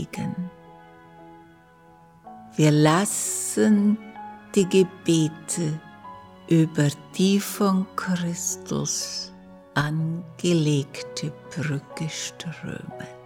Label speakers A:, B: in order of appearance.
A: Wir lassen die Gebete über die von Christus angelegte Brücke strömen.